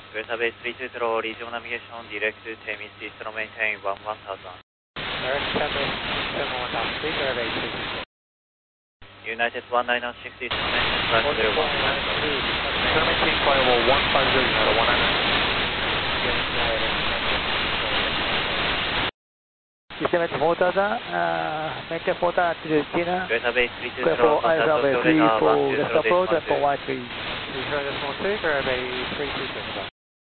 Delta Base 320, regional navigation, direct to Temis, distro maintain 1000. Direct Temis, 710, Delta Base 320. United 19060, distro maintain 101. Distro maintain flyable 150, United 190. System Mortaza, maintain 4 altitude Tina. Delta Base 320, Careful, eyes on base 3 for left approach and for Y3. We heard this 1 2, Delta Base 320.